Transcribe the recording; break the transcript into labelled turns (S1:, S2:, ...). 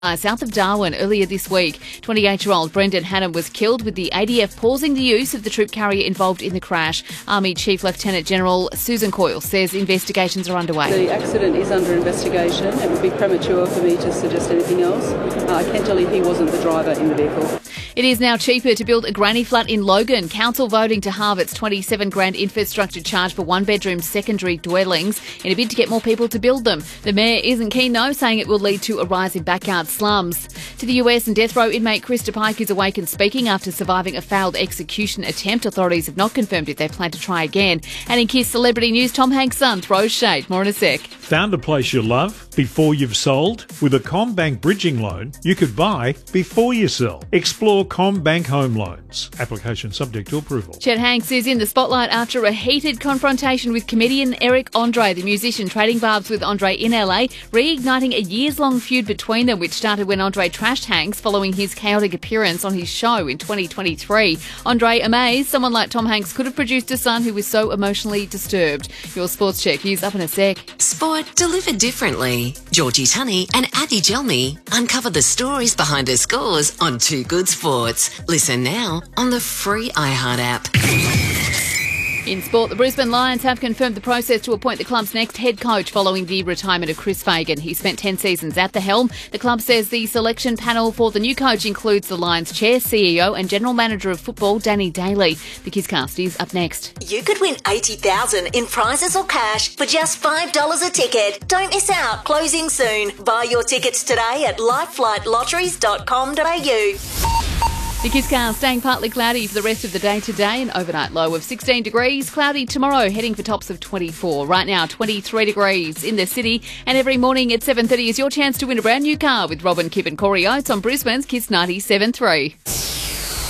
S1: South of Darwin earlier this week. 28-year-old Brendan Hannam was killed with the ADF pausing the use of the troop carrier involved in the crash. Army Chief Lieutenant General Susan Coyle says investigations are underway.
S2: The accident is under investigation. It would be premature for me to suggest anything else. I can tell you he wasn't the driver in the vehicle.
S1: It is now cheaper to build a granny flat in Logan. Council voting to halve its $27,000 infrastructure charge for one-bedroom secondary dwellings in a bid to get more people to build them. The mayor isn't keen though, saying it will lead to a rise in backyard slums. To the US, and death row inmate Krista Pike is awake and speaking after surviving a failed execution attempt. Authorities have not confirmed if they plan to try again. And in Kiss celebrity news, Tom Hanks' son throws shade. More in a sec.
S3: Found a place you love before you've sold? With a CommBank bridging loan, you could buy before you sell. Explore CommBank Home Loans. Application subject to approval.
S1: Chet Hanks is in the spotlight after a heated confrontation with comedian Eric Andre. The musician trading barbs with Andre in LA, reigniting a years-long feud between them, which started when Andre trashed Hanks following his chaotic appearance on his show in 2023. Andre amazed someone like Tom Hanks could have produced a son who was so emotionally disturbed. Your sports check is up in a sec.
S4: Sport delivered differently. Georgie Tunney and Addy Gelmy uncover the stories behind the scores on Too Good Sports. Listen now on the free iHeart app.
S1: In sport, the Brisbane Lions have confirmed the process to appoint the club's next head coach following the retirement of Chris Fagan. He spent 10 seasons at the helm. The club says the selection panel for the new coach includes the Lions chair, CEO and general manager of football, Danny Daly. The Kisscast is up next.
S5: You could win $80,000 in prizes or cash for just $5 a ticket. Don't miss out. Closing soon. Buy your tickets today at lifeflightlotteries.com.au.
S1: The Kisscast staying partly cloudy for the rest of the day today, an overnight low of 16 degrees. Cloudy tomorrow, heading for tops of 24. Right now, 23 degrees in the city. And every morning at 7:30 is your chance to win a brand new car with Robin, Kip and Corey Oates on Brisbane's Kiss 97.3.